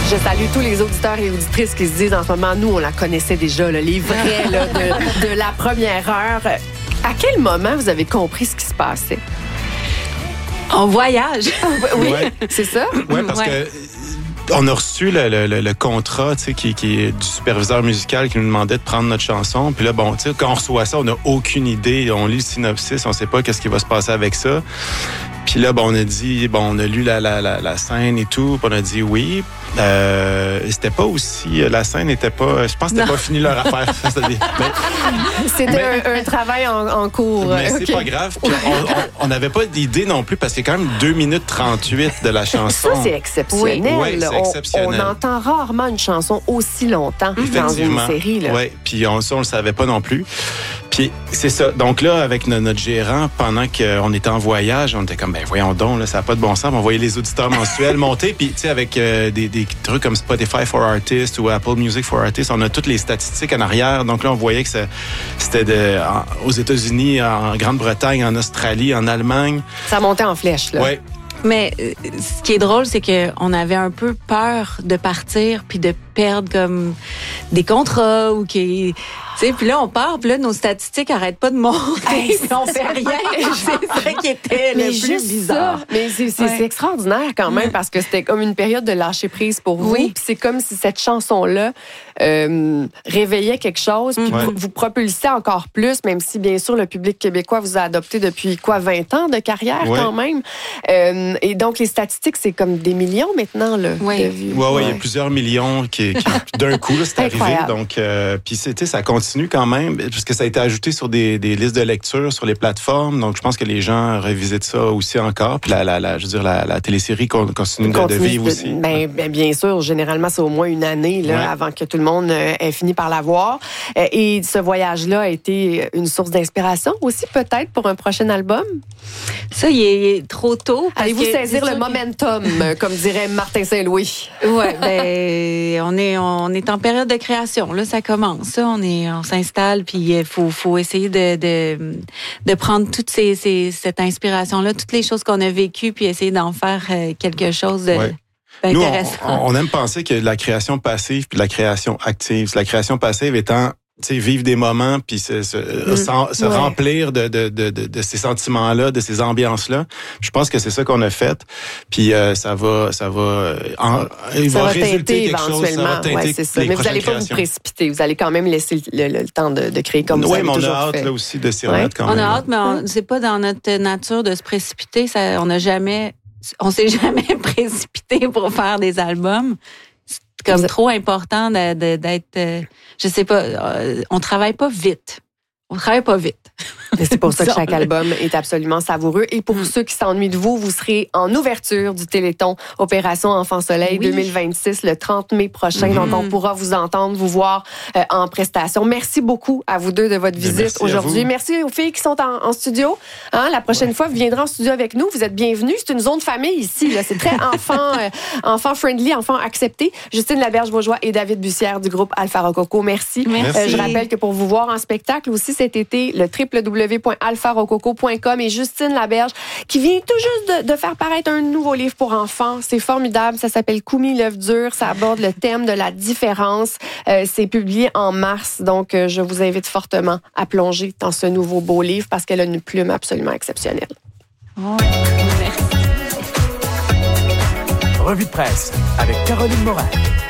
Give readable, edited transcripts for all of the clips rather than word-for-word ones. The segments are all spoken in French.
Je salue tous les auditeurs et auditrices qui se disent en ce moment, nous, on la connaissait déjà, là, les vrais là, de la première heure. À quel moment vous avez compris ce qui se passait? En voyage. Oui, Ouais. c'est ça? Oui, parce que on a reçu le contrat, tu sais, qui est du superviseur musical qui nous demandait de prendre notre chanson. Puis là, bon, tu sais, quand on reçoit ça, on n'a aucune idée. On lit le synopsis, on sait pas qu'est-ce qui va se passer avec ça. Puis là, bon, on a dit, bon, on a lu la scène et tout, puis on a dit oui. C'était pas aussi, la scène n'était pas, je pense que c'était pas fini leur affaire. C'était un travail en cours. Mais c'est pas grave. Puis on n'avait pas d'idée non plus parce qu'il y a quand même 2 minutes 38 de la chanson. Ça, c'est exceptionnel. Oui, c'est exceptionnel. On entend rarement une chanson aussi longtemps dans une série. Oui, puis on le savait pas non plus. Puis c'est ça. Donc là, avec notre gérant, pendant qu'on était en voyage, on était comme, ben voyons donc, là, ça n'a pas de bon sens. On voyait les auditeurs mensuels monter. Puis tu sais, avec des trucs comme Spotify for Artists ou Apple Music for Artists, on a toutes les statistiques en arrière. Donc là, on voyait que c'était aux États-Unis, en Grande-Bretagne, en Australie, en Allemagne. Ça montait en flèche, là. Oui. Mais ce qui est drôle, c'est qu'on avait un peu peur de partir puis de perdre comme des contrats ou qui... Tu sais, puis là, on part, puis là, nos statistiques n'arrêtent pas de monter, puis on fait rien. C'est ça qui était le plus bizarre. Ça. Mais c'est extraordinaire quand même, parce que c'était comme une période de lâcher prise pour vous. Puis c'est comme si cette chanson-là réveillait quelque chose, puis vous propulsait encore plus, même si, bien sûr, le public québécois vous a adopté depuis, 20 ans de carrière quand même. Et donc, les statistiques, c'est comme des millions maintenant, là, de vues. Oui, il y a plusieurs millions qui d'un coup, là, c'est arrivé. Donc, puis ça continue quand même, puisque ça a été ajouté sur des listes de lecture sur les plateformes. Donc, je pense que les gens revisitent ça aussi encore. Puis je veux dire, la télésérie continue de vivre aussi. Bien sûr, généralement, c'est au moins une année là, avant que tout le monde ait fini par la voir. Et ce voyage-là a été une source d'inspiration aussi, peut-être, pour un prochain album? Ça, il est trop tôt. Allez-vous saisir le momentum, comme dirait Martin Saint-Louis? Oui, on est en période de création. Là, ça commence. On s'installe, puis il faut essayer de prendre toute cette inspiration-là, toutes les choses qu'on a vécues, puis essayer d'en faire quelque chose d'intéressant. Nous, on aime penser que la création passive puis la création active. La création passive étant vivre des moments puis se remplir de ces sentiments-là, de ces ambiances-là. Je pense que c'est ça qu'on a fait. Puis ça va résulter quelque chose. Ça va teinter c'est ça. Mais vous n'allez pas vous précipiter. Vous allez quand même laisser le temps de créer comme vous avez toujours fait. Oui, mais on a hâte là aussi de s'y remettre quand même. On a hâte, mais c'est pas dans notre nature de se précipiter. On s'est jamais précipité pour faire des albums. C'est comme trop important d'être... je sais pas, on travaille pas vite. Et c'est pour ça que chaque album est absolument savoureux. Et pour ceux qui s'ennuient de vous, vous serez en ouverture du Téléthon Opération Enfant Soleil 2026 le 30 mai prochain. Donc, on pourra vous entendre, vous voir en prestation. Merci beaucoup à vous deux de votre visite aujourd'hui. Merci aux filles qui sont en studio. La prochaine fois, vous viendrez en studio avec nous. Vous êtes bienvenus. C'est une zone de famille ici. Là. C'est très enfant friendly, enfant accepté. Justine Laberge-Bourgeois et David Bussière du groupe Alpha Rococo. Merci. Je rappelle que pour vous voir en spectacle aussi cet été, le www.alpharococo.com et Justine Laberge qui vient tout juste de faire paraître un nouveau livre pour enfants. C'est formidable. Ça s'appelle Koumi l'œuf dur. Ça aborde le thème de la différence. C'est publié en mars. Donc, je vous invite fortement à plonger dans ce nouveau beau livre parce qu'elle a une plume absolument exceptionnelle. Merci. Revue de presse avec Caroline Morin.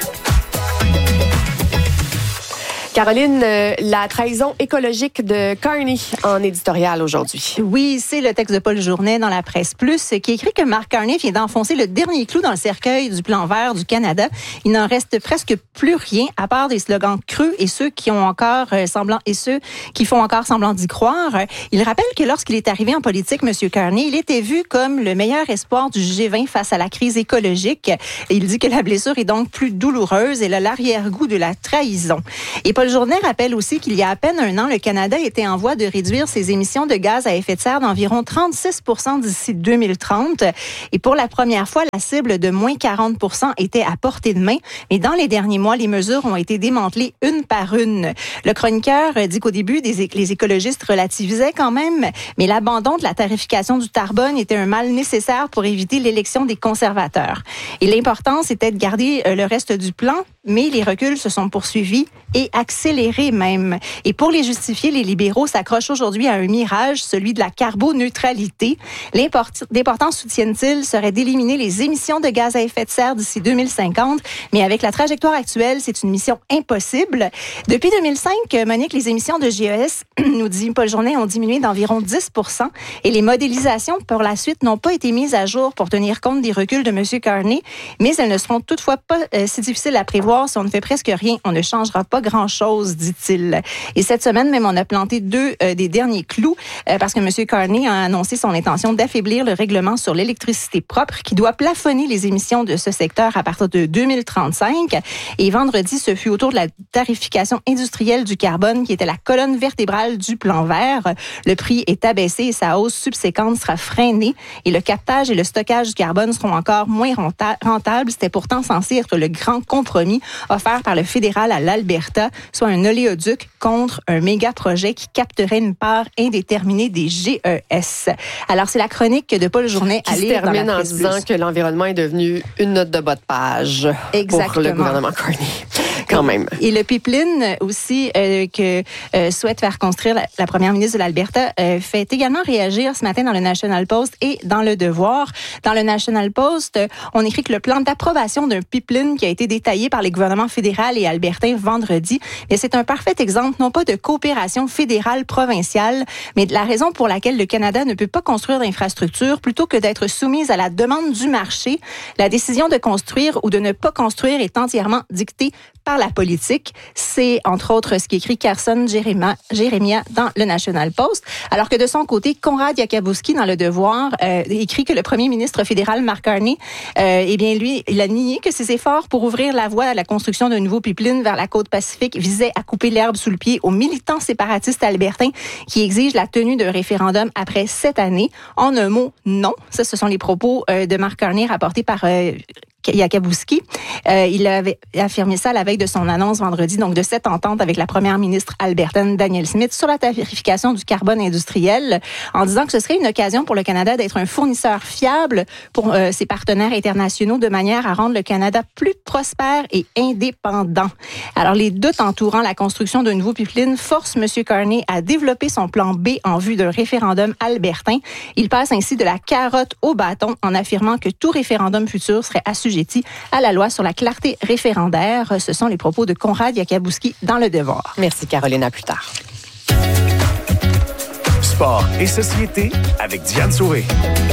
Caroline, la trahison écologique de Carney en éditorial aujourd'hui. Oui, c'est le texte de Paul Journet dans la Presse Plus qui écrit que Mark Carney vient d'enfoncer le dernier clou dans le cercueil du plan vert du Canada. Il n'en reste presque plus rien à part des slogans creux et ceux qui font encore semblant d'y croire. Il rappelle que lorsqu'il est arrivé en politique, M. Carney, il était vu comme le meilleur espoir du G20 face à la crise écologique. Et il dit que la blessure est donc plus douloureuse et a l'arrière-goût de la trahison. Et Paul Journet rappelle aussi qu'il y a à peine un an, le Canada était en voie de réduire ses émissions de gaz à effet de serre d'environ 36 % d'ici 2030. Et pour la première fois, la cible de moins 40 % était à portée de main. Mais dans les derniers mois, les mesures ont été démantelées une par une. Le chroniqueur dit qu'au début, les écologistes relativisaient quand même, mais l'abandon de la tarification du carbone était un mal nécessaire pour éviter l'élection des conservateurs. Et l'important, c'était de garder le reste du plan, mais les reculs se sont poursuivis et accélérés même. Et pour les justifier, les libéraux s'accrochent aujourd'hui à un mirage, celui de la carboneutralité. L'important, soutiennent-ils, serait d'éliminer les émissions de gaz à effet de serre d'ici 2050, mais avec la trajectoire actuelle, c'est une mission impossible. Depuis 2005, Monique, les émissions de GES, nous dit Paul Journet, ont diminué d'environ 10 % et les modélisations pour la suite n'ont pas été mises à jour pour tenir compte des reculs de M. Carney, mais elles ne seront toutefois pas si difficiles à prévoir. Si on ne fait presque rien, on ne changera pas grand-chose, dit-il. Et cette semaine, même, on a planté deux des derniers clous parce que M. Carney a annoncé son intention d'affaiblir le règlement sur l'électricité propre qui doit plafonner les émissions de ce secteur à partir de 2035. Et vendredi, ce fut autour de la tarification industrielle du carbone qui était la colonne vertébrale du plan vert. Le prix est abaissé et sa hausse subséquente sera freinée et le captage et le stockage du carbone seront encore moins rentables. C'était pourtant censé être le grand compromis offert par le fédéral à l'Alberta, soit un oléoduc contre un méga projet qui capterait une part indéterminée des GES. Alors, c'est la chronique de Paul Journet à lire dans la presse. Qui se termine en disant que l'environnement est devenu une note de bas de page. Exactement. Pour le gouvernement Carney. Quand même. Et le pipeline aussi que souhaite faire construire la première ministre de l'Alberta fait également réagir ce matin dans le National Post et dans Le Devoir. Dans le National Post, on écrit que le plan d'approbation d'un pipeline qui a été détaillé par les gouvernements fédéral et albertain vendredi, mais c'est un parfait exemple non pas de coopération fédérale provinciale, mais de la raison pour laquelle le Canada ne peut pas construire d'infrastructures plutôt que d'être soumise à la demande du marché. La décision de construire ou de ne pas construire est entièrement dictée par la politique. C'est, entre autres, ce qu'écrit Carson Jérémia dans le National Post. Alors que de son côté, Konrad Yakabouski, dans Le Devoir, écrit que le premier ministre fédéral, Mark Carney, eh bien, lui, il a nié que ses efforts pour ouvrir la voie à la construction d'un nouveau pipeline vers la côte Pacifique visaient à couper l'herbe sous le pied aux militants séparatistes albertains qui exigent la tenue d'un référendum après 7 années. En un mot, non. Ça, ce sont les propos de Mark Carney rapportés par Yakabouski. Il avait affirmé ça la veille de son annonce vendredi, donc de cette entente avec la première ministre albertaine Danielle Smith sur la tarification du carbone industriel, en disant que ce serait une occasion pour le Canada d'être un fournisseur fiable pour ses partenaires internationaux de manière à rendre le Canada plus prospère et indépendant. Alors, les doutes entourant la construction d'un nouveau pipeline forcent M. Carney à développer son plan B en vue d'un référendum albertain. Il passe ainsi de la carotte au bâton en affirmant que tout référendum futur serait assujetti à la loi sur la clarté référendaire. Ce sont les propos de Konrad Yakabouski dans Le Devoir. Merci Caroline, à plus tard. Sport et société avec Diane Sauvé.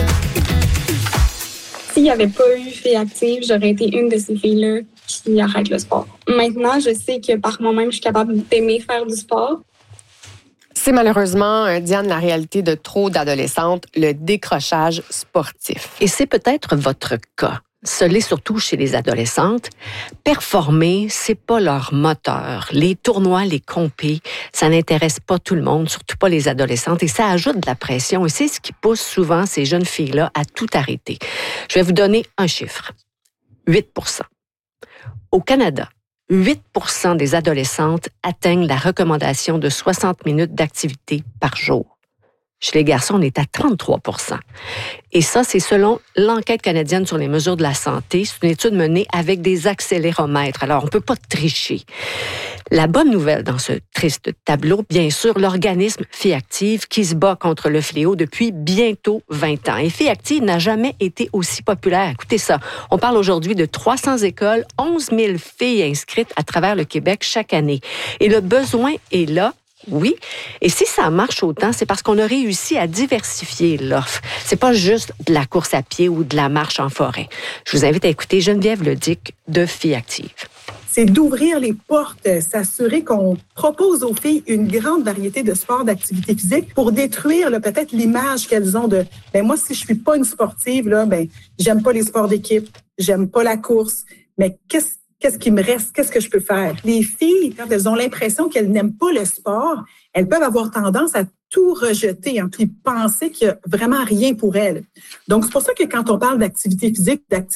S'il n'y avait pas eu Filles actives, j'aurais été une de ces filles-là qui arrête le sport. Maintenant, je sais que par moi-même, je suis capable d'aimer faire du sport. C'est malheureusement, Diane, la réalité de trop d'adolescentes, le décrochage sportif. Et c'est peut-être votre cas. Ce l'est surtout chez les adolescentes. Performer, c'est pas leur moteur. Les tournois, les compés, ça n'intéresse pas tout le monde, surtout pas les adolescentes, et ça ajoute de la pression. Et c'est ce qui pousse souvent ces jeunes filles-là à tout arrêter. Je vais vous donner un chiffre. 8 %. Au Canada, 8 % des adolescentes atteignent la recommandation de 60 minutes d'activité par jour. Chez les garçons, on est à 33 %. Et ça, c'est selon l'enquête canadienne sur les mesures de la santé. C'est une étude menée avec des accéléromètres. Alors, on ne peut pas tricher. La bonne nouvelle dans ce triste tableau, bien sûr, l'organisme Filles actives qui se bat contre le fléau depuis bientôt 20 ans. Et Filles actives n'a jamais été aussi populaire. Écoutez ça, on parle aujourd'hui de 300 écoles, 11 000 filles inscrites à travers le Québec chaque année. Et le besoin est là. Oui. Et si ça marche autant, c'est parce qu'on a réussi à diversifier l'offre. C'est pas juste de la course à pied ou de la marche en forêt. Je vous invite à écouter Geneviève Ledic de Filles actives. C'est d'ouvrir les portes, s'assurer qu'on propose aux filles une grande variété de sports, d'activités physiques pour détruire peut-être l'image qu'elles ont de moi, si je suis pas une sportive, j'aime pas les sports d'équipe, j'aime pas la course. Mais qu'est-ce qui me reste? Qu'est-ce que je peux faire? Les filles, quand elles ont l'impression qu'elles n'aiment pas le sport, elles peuvent avoir tendance à tout rejeter, puis penser qu'il n'y a vraiment rien pour elles. Donc, c'est pour ça que quand on parle d'activité physique, d'activité